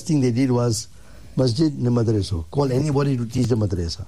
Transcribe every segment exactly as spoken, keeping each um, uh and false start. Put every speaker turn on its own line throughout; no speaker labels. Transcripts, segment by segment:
thing they did was Masjid ne Madrasa. Call anybody to teach the madrasa.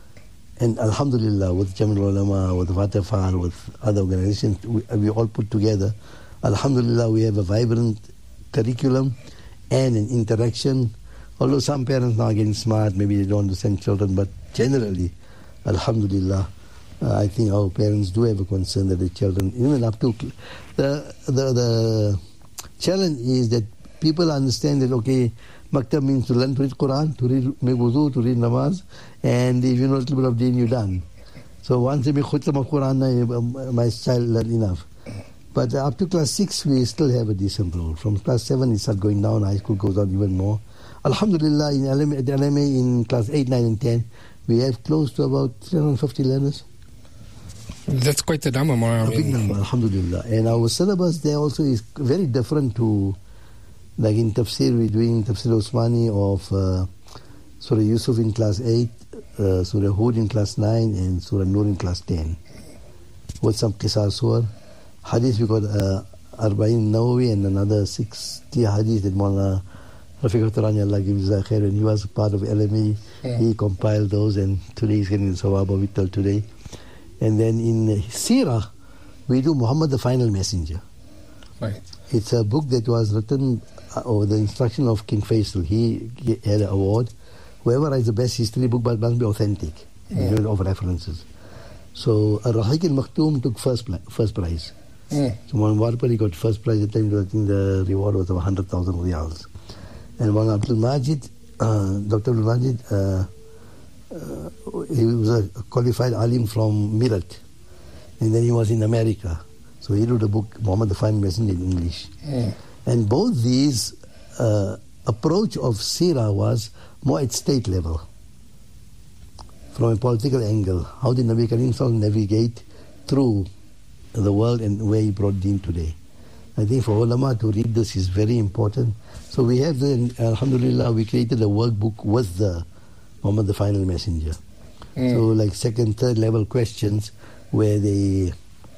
And Alhamdulillah, with Jamil Ulama, with Vatafal, with other organizations, we, we all put together. Alhamdulillah, we have a vibrant curriculum and an interaction. Although some parents now are getting smart, maybe they don't want to send children, but generally, Alhamdulillah, uh, I think our parents do have a concern that the children, even up to the the the challenge is that people understand that okay, maktab means to learn to read Quran, to read make wudu, to read namaz, and if you know a little bit of deen, you're done. So once they make khutbah of Quran, my child learned enough. But up to class six, we still have a decent role. From class seven, it starts going down. High school goes down even more. Alhamdulillah, in L M A, at L M A in class eight, nine, and ten, we have close to about three hundred fifty learners.
That's quite a number, more.
A big number, Alhamdulillah. And our syllabus there also is very different to, like in Tafsir, we're doing Tafsir Osmani of uh, Surah Yusuf in class eight, uh, Surah Hud in class nine, and Surah Nur in class ten. With some Qisar Surah. Hadith, we got uh, Arba'in Nawawi and another sixty hadith that Mawlana Rafiq Tarani, Allah gives his khair, and he was part of L M A. Yeah. He compiled those, and today he's getting the Sawab of it till today. And then in uh, Sirah, we do Muhammad the Final Messenger.
Right.
It's a book that was written uh, over the instruction of King Faisal. He, he had an award. Whoever writes the best history book but must be authentic, yeah. of references. So Ar-Rahiq al-Maktoum took first, first prize. Mm. So Mohan Warpari got first prize at the time. I think the reward was of one hundred thousand riyals. And Mohan Abdul Majid, uh, Doctor Abdul Majid, uh, uh, he was a qualified alim from Meerut. And then he was in America. So he wrote a book, Muhammad the Final Messenger, in English. Mm. And both these uh, approach of Sirah was more at state level. From a political angle, how did Nabi Karim Sallallahu navigate through the world and where he brought deen today. I think for ulama to read this is very important. So we have the, alhamdulillah, we created a workbook with the Muhammad the Final Messenger. Mm. So like second, third level questions where they,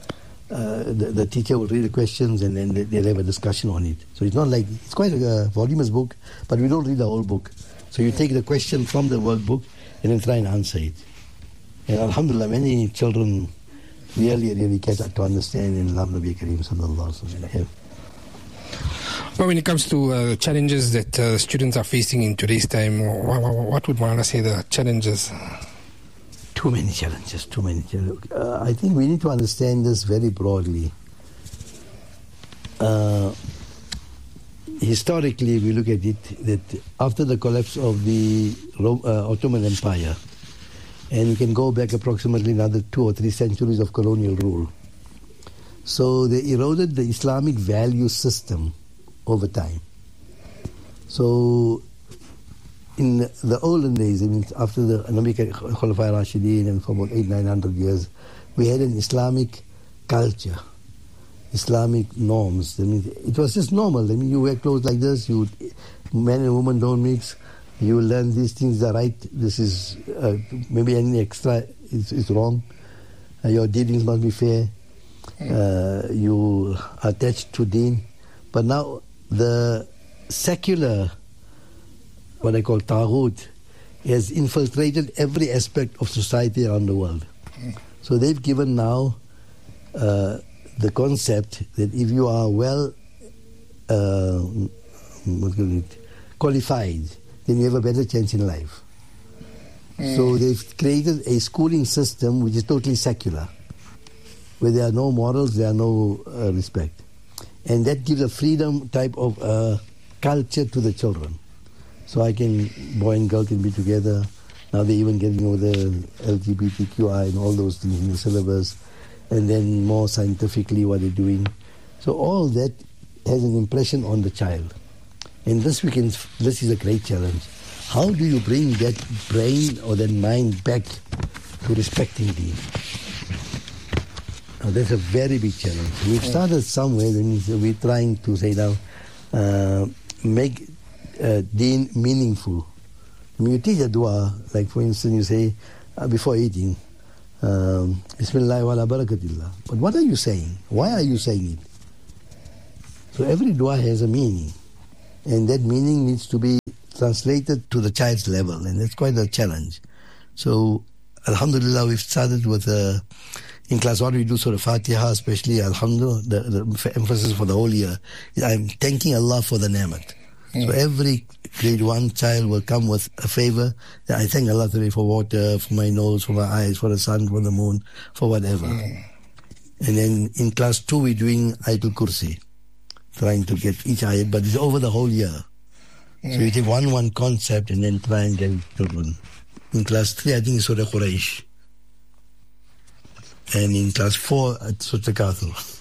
uh, the, the teacher will read the questions and then they'll have a discussion on it. So it's not like, it's quite a voluminous book, but we don't read the whole book. So you take the question from the workbook and then try and answer it. And alhamdulillah, many children really, really get to understand and love Nabi Kareem sallallahu alaihi wasallam.
Well, when it comes to uh, challenges that uh, students are facing in today's time, what, what would Maulana say the challenges?
Too many challenges, too many challenges. Uh, I think we need to understand this very broadly. Uh, historically, we look at it that after the collapse of the Rome, uh, Ottoman Empire, and we can go back approximately another two or three centuries of colonial rule. So they eroded the Islamic value system over time. So in the olden days, I mean, after the Nabi Khulafa Rashidin and for about eight, nine hundred years, we had an Islamic culture, Islamic norms. I mean, it was just normal. I mean, you wear clothes like this, you, men and women don't mix. You will learn these things are right. This is uh, maybe any extra is, is wrong. Uh, your dealings must be fair. Uh, you are attached to deen. But now the secular, what I call taghut, has infiltrated every aspect of society around the world. So they've given now uh, the concept that if you are well uh, what call it, qualified, then you have a better chance in life. Mm. So they've created a schooling system which is totally secular, where there are no morals, there are no uh, respect. And that gives a freedom type of uh, culture to the children. So I can, boy and girl can be together. Now they're even getting over the L G B T Q I and all those things in the syllabus. And then more scientifically what they're doing. So all that has an impression on the child. And this we can, this is a great challenge. How do you bring that brain or that mind back to respecting deen? Now that's a very big challenge. We've started somewhere, that means we're trying to say now, uh, make uh, deen meaningful. When you teach a dua, like for instance you say, uh, before eating, um, Bismillah wa ala barakatillah. But what are you saying? Why are you saying it? So every dua has a meaning. And that meaning needs to be translated to the child's level, and it's quite a challenge. So, alhamdulillah, we've started with, uh, in class one we do Surah Fatiha, especially, alhamdulillah, the, the emphasis for the whole year. I'm thanking Allah for the ni'mat. Mm. So every grade one child will come with a favor. I thank Allah today for water, for my nose, for my eyes, for the sun, for the moon, for whatever. Mm. And then in class two we're doing Ayatul Kursi, trying to get each ayat, but it's over the whole year. Mm. So you take one one concept and then try and get children. In class three, I think it's Surah Quraysh. And in class four, it's Surah Takathur.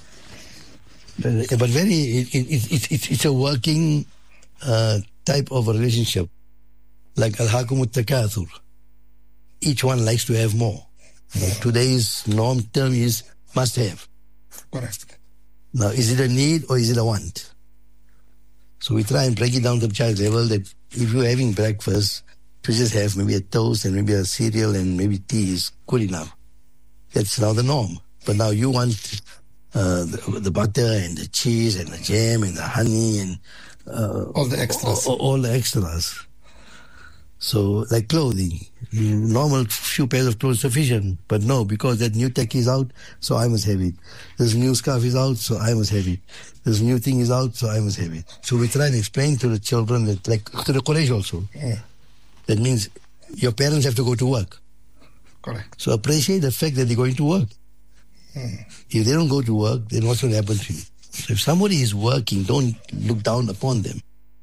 But very, it, it, it, it, it's a working uh, type of a relationship. Like Alhaakumut Takathur. Each one likes to have more. Yeah. Today's norm term is must have.
Correct.
Now, is it a need or is it a want? So we try and break it down to the child's level that if you're having breakfast, to just have maybe a toast and maybe a cereal and maybe tea is good enough. That's now the norm. But now you want uh, the, the butter and the cheese and the jam and the honey and uh,
all the extras.
All, all the extras. So, like clothing, normal few pairs of clothes sufficient. But no, because that new tech is out, so I must have it. This new scarf is out, so I must have it. This new thing is out, so I must have it. So we try and explain to the children that, like to the Quraysh also. Yeah. That means your parents have to go to work.
Correct.
So appreciate the fact that they're going to work. Hmm. If they don't go to work, then what's going to happen to you? So if somebody is working, don't look down upon them.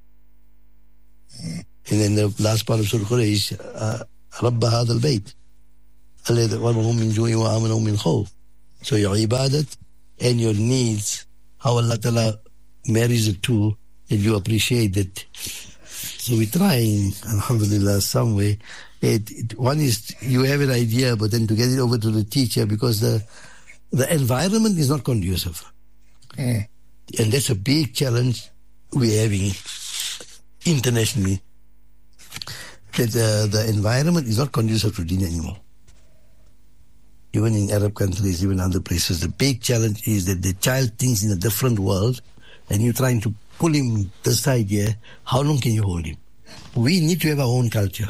Hmm. And then the last part of Surah Quraysh, رَبَّ هَذَا الْبَيْتِ الَّذِي أَطْعَمَهُم مِّن جُوعٍ وَآمَنَهُم مِّنْ خَوْفٍ. So your ibadat and your needs, how Allah Ta'ala marries the two, and you appreciate that. So we're trying, alhamdulillah, some way. It, it, one is you have an idea, but then to get it over to the teacher, because the the environment is not conducive. Mm. And that's a big challenge we're having internationally. That uh, the environment is not conducive to deen anymore. Even in Arab countries, even other places, the big challenge is that the child thinks in a different world, and you're trying to pull him this side here. How long can you hold him? We need to have our own culture.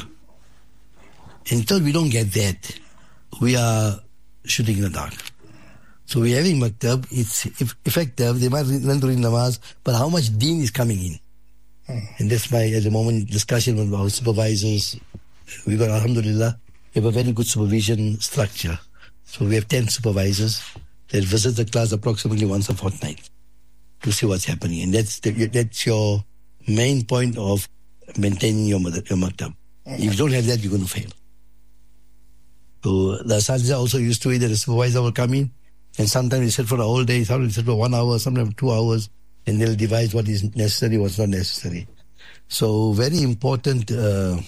Until we don't get that, we are shooting in the dark. So we're having maktab, it's effective, they might learn to read namaz, but how much deen is coming in? Hmm. And that's my, at the moment, discussion with our supervisors. We've got, alhamdulillah, we have a very good supervision structure. So we have ten supervisors that visit the class approximately once a fortnight to see what's happening. And that's the, that's your main point of maintaining your, your maktab. Hmm. If you don't have that, you're going to fail. So the Asatidza also used to it that the supervisor will come in, and sometimes they sit for a whole day, sometimes they sit for one hour, sometimes two hours, and they'll devise what is necessary, what's not necessary. So very important, uh,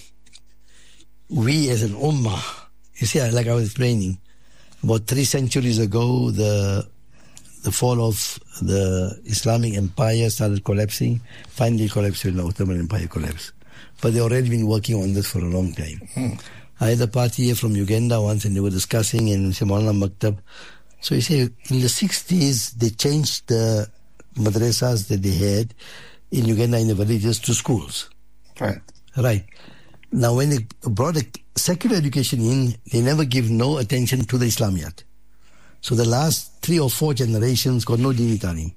we as an ummah, you see, like I was explaining, about three centuries ago, the the fall of the Islamic empire started collapsing, finally collapsed when the Ottoman Empire collapsed. But they've already been working on this for a long time. Hmm. I had a party here from Uganda once, and they were discussing in Maulana Maktab. So you say, in the sixties, they changed the madrasas that they had in Uganda in the villages to schools.
Right.
Right. Now, when they brought a secular education in, they never give no attention to the Islamiyat. So the last three or four generations got no dini talim.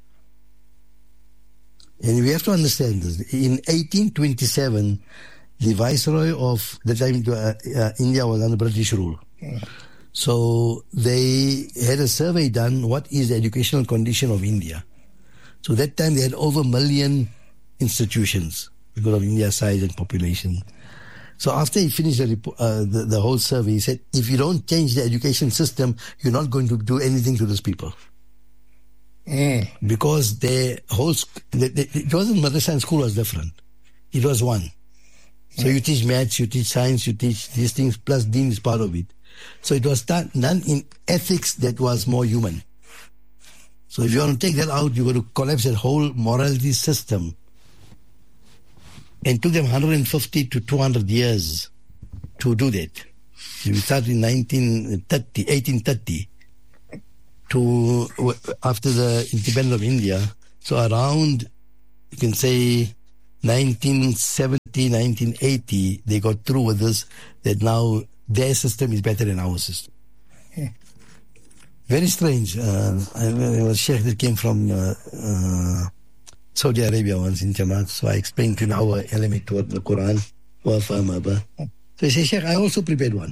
And we have to understand this. In eighteen twenty-seven, the viceroy of the time uh, uh, India was under British rule. Mm. So they had a survey done, what is the educational condition of India? So that time they had over a million institutions because of India's size and population. So after he finished the, uh, the, the whole survey, he said, if you don't change the education system, you're not going to do anything to those people. Mm. Because their whole, the, the, it wasn't madrasa and school was different. It was one. So you teach maths, you teach science, you teach these things, plus deen is part of it. So it was done in ethics that was more human. So if you want to take that out, you're going to collapse that whole morality system. And it took them one hundred fifty to two hundred years to do that. We started in nineteen thirty, eighteen thirty, to, after the independence of India. So around, you can say, nineteen seventy, seventy, nineteen eighty, they got through with this, that now their system is better than our system.
Yeah.
Very strange. Uh, I, there was a sheikh that came from uh, uh, Saudi Arabia once in Jamaat, so I explained to him our element toward the Quran. So he said, Sheikh, I also prepared one.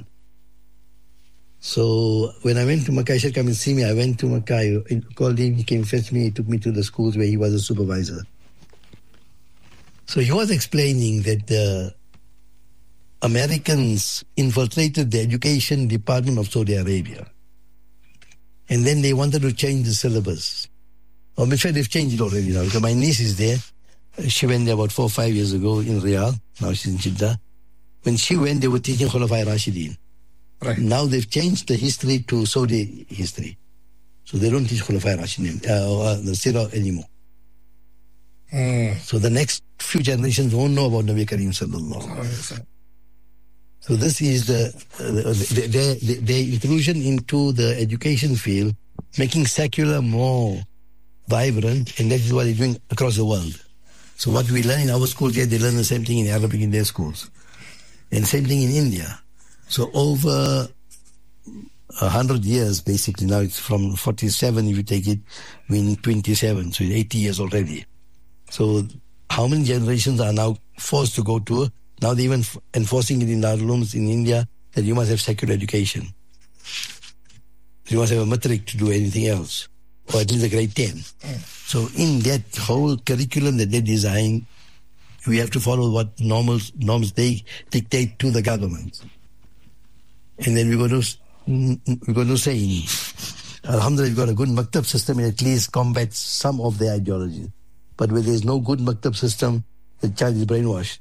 So when I went to Makkah, he said, come and see me. I went to Makkah, I called him, he came fetch me, he took me to the schools where he was a supervisor. So he was explaining that the Americans infiltrated the education department of Saudi Arabia. And then they wanted to change the syllabus. Or in fact, they've changed it already now. Because my niece is there. She went there about four or five years ago in Riyadh. Now she's in Jeddah. When she went, they were teaching Khulafai Rashidin.
Right.
Now they've changed the history to Saudi history. So they don't teach Khulafai Rashidin, uh, or the Sirah anymore.
Mm.
So the next few generations won't know about Nabi Kareem Sallallahu Alaihi Wasallam. So this is the, uh, the, the, the, the intrusion into the education field, making secular more vibrant, and that is what they're doing across the world. So what we learn in our schools here, they learn the same thing in Arabic in their schools. And same thing in India. So over a hundred years, basically, now it's from forty-seven, if you take it, we're in twenty-seven, so it's eighty years already. So how many generations are now forced to go to, now they're even enforcing it in Darul Ulooms in India, that you must have secular education. You must have a matric to do anything else, or at least a grade ten. So in that whole curriculum that they design, we have to follow what normal norms they dictate to the government. And then we're going to, we're going to say, Alhamdulillah, we've got a good maktab system and at least combat some of their ideology. But where there's no good maktab system, the child is brainwashed.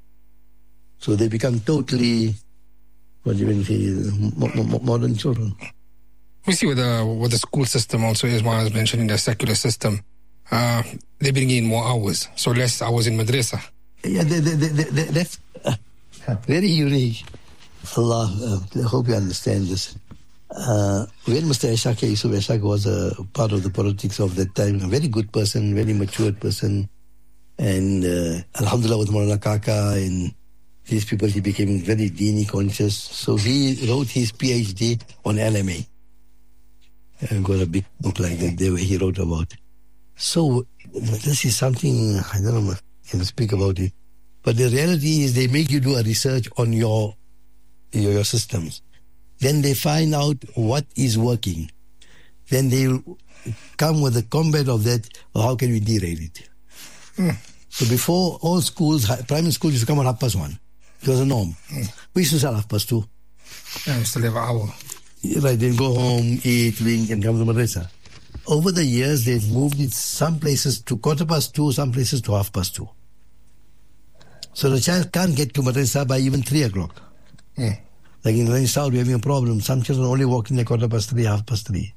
So they become totally, what do you say, modern children.
We see with the, with the school system also, as one was mentioning, the secular system, uh, they bring in more hours, so less hours in madrasa.
Yeah, they, they, they, they, that's uh, very unique. Allah, uh, I hope you understand this. Uh, when Mister Ishaq Yusuf Ishaq was a part of the politics of that time, a very good person, very matured person, and uh, Alhamdulillah with Maulana Kaka and these people, he became very Dini conscious. So he wrote his PhD on L M A. I got a big book like that there where he wrote about it. So this is something, I don't know if I can speak about it, but the reality is they make you do a research on your your, your systems. Then they find out what is working. Then they come with a combat of that, or how can we derail it? Mm. So before, all schools, primary schools used to come on half past one. It was a norm. Mm. We used to start half past two.
Yeah, we still have an hour.
Right, then go home, eat, drink, and come to madrasa. Over the years, they've moved it some places to quarter past two, some places to half past two. So the child can't get to madrasa by even three o'clock. Mm. Like in Range South, we're having a problem. Some children only walk in at quarter past three, half past three.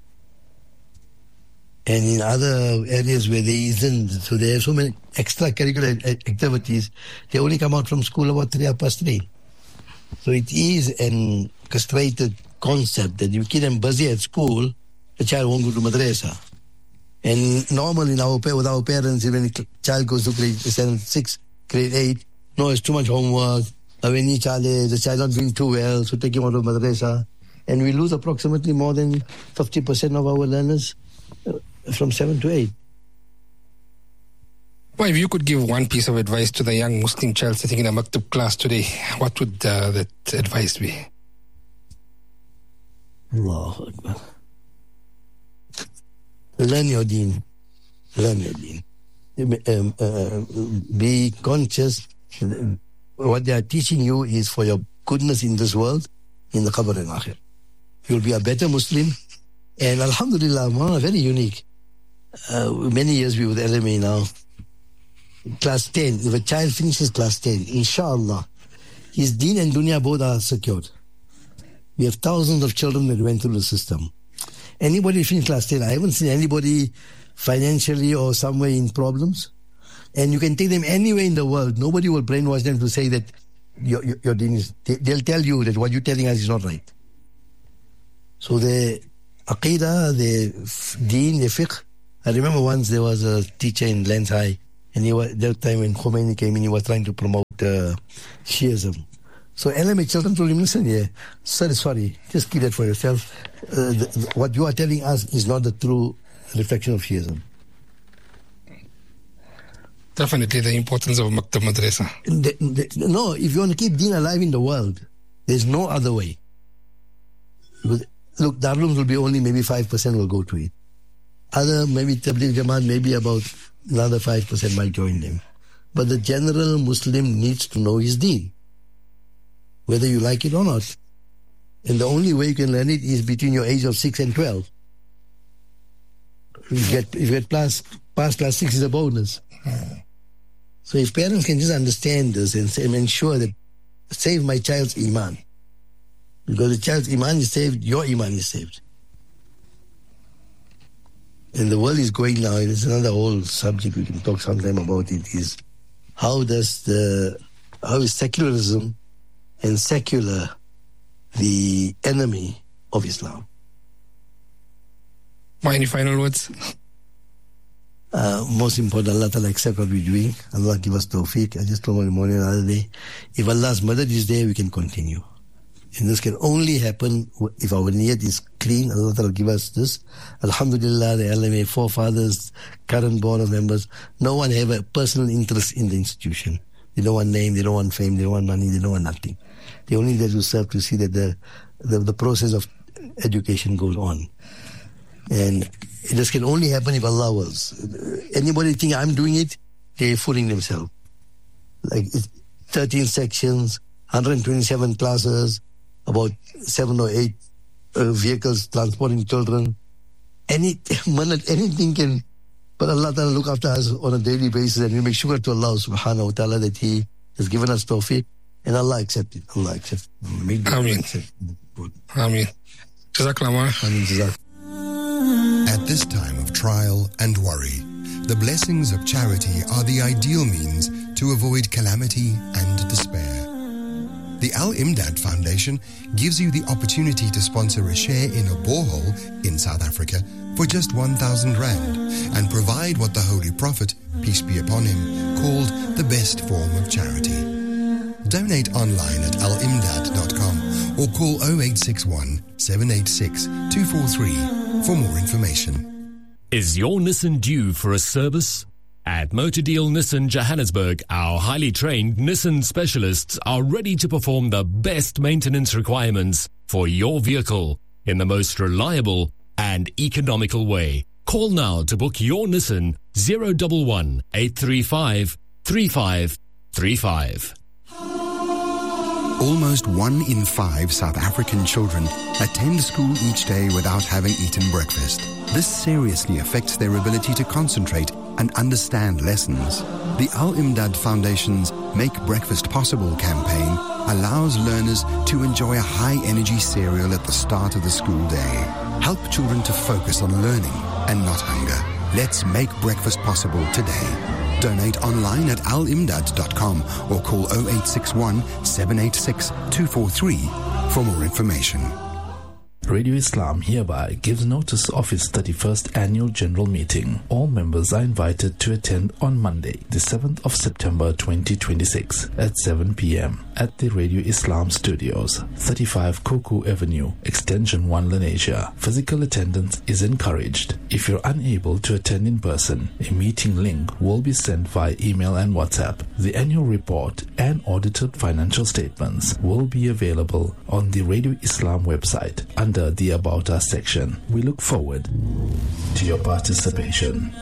And in other areas where there isn't, so they have so many extracurricular activities, they only come out from school about three, half past three. So it is an castrated concept that you keep them busy at school, the child won't go to madrasa. And normally in our, with our parents, when a child goes to grade seven, six, grade eight, no, it's too much homework. When he child is, the child not doing too well, so take him out of madrasa. And we lose approximately more than fifty percent of our learners from seven to eight.
Well, if you could give one piece of advice to the young Muslim child sitting in a maktab class today, what would uh, that advice be?
Allahu Akbar. Learn your deen. Learn your deen. Um, uh, be conscious. What they are teaching you is for your goodness in this world, in the qabr and akhir. You'll be a better Muslim. And alhamdulillah, man, very unique. Uh, many years we with L M A now. Class ten, if a child finishes class ten, inshallah, his deen and dunya both are secured. We have thousands of children that went through the system. Anybody finished class ten, I haven't seen anybody financially or somewhere in problems. And you can take them anywhere in the world. Nobody will brainwash them to say that your, your, your deen is... They, they'll tell you that what you're telling us is not right. So the aqidah, the deen, the fiqh. I remember once there was a teacher in Lens High, and he was, that time when Khomeini came in, he was trying to promote uh, Shiism. So L M A children told him, listen, yeah, sorry, sorry, just keep that for yourself. Uh, the, the, what you are telling us is not the true reflection of Shiism.
Definitely the importance of Maktab Madrasa.
The, the, no, if you want to keep Deen alive in the world, there's no other way. Because, look, Darulums will be only maybe five percent will go to it. Other, maybe Tabligh Jamaat, maybe about another five percent might join them. But the general Muslim needs to know his Deen, whether you like it or not. And the only way you can learn it is between your age of six and twelve. If you get, if you get past, past class six is a bonus. So if parents can just understand this and, say, and ensure that save my child's Iman. Because the child's Iman is saved, your Iman is saved. And the world is going now, and it's another whole subject, we can talk sometime about it, is how does the, how is secularism and secular the enemy of Islam?
Any final words?
Uh, most important, Allah Ta'ala accept what we're doing. Allah give us tawfiq. I just told my morning the other day, if Allah's madad is there, we can continue. And this can only happen if our niyat is clean. Allah Ta'ala give us this. Alhamdulillah, the L M A forefathers, current board of members, no one have a personal interest in the institution. They don't want name, they don't want fame, they don't want money, they don't want nothing. They only there to serve to see that the, the, the process of education goes on. And this can only happen if Allah wills. Anybody think I'm doing it, they're fooling themselves. Like thirteen sections, one hundred twenty-seven classes, about seven or eight uh, vehicles transporting children. Any minute, anything can, but Allah Ta'ala look after us on a daily basis, and we make shukr to Allah Subhanahu wa Ta'ala that He has given us tawfiq, and Allah accept it. Allah accept it. Make
Ameen. Ameen. Jazakallah.
Ameen. Jazak.
At this time of trial and worry, the blessings of charity are the ideal means to avoid calamity and despair. The Al-Imdad Foundation gives you the opportunity to sponsor a share in a borehole in South Africa for just one thousand rand and provide what the Holy Prophet, peace be upon him, called the best form of charity. Donate online at al imdad dot com or call oh eight six one, seven eight six, two four three for more information.
Is your Nissan due for a service? At Motordeal Nissan Johannesburg, our highly trained Nissan specialists are ready to perform the best maintenance requirements for your vehicle in the most reliable and economical way. Call now to book your Nissan zero one one, eight three five, three five three five.
Almost one in five South African children attend school each day without having eaten breakfast. This seriously affects their ability to concentrate and understand lessons. The Al-Imdad Foundation's Make Breakfast Possible campaign allows learners to enjoy a high-energy cereal at the start of the school day. Help children to focus on learning and not hunger. Let's make breakfast possible today. Donate online at al imdad dot com or call oh eight six one, seven eight six, two four three for more information.
Radio Islam hereby gives notice of its thirty-first annual general meeting. All members are invited to attend on Monday, the seventh of September twenty twenty-six at seven p.m. at the Radio Islam Studios, thirty-five Koku Avenue, Extension one, Lenasia. Physical attendance is encouraged. If you're unable to attend in person, a meeting link will be sent via email and WhatsApp. The annual report and audited financial statements will be available on the Radio Islam website under the About Us section. We look forward to your participation.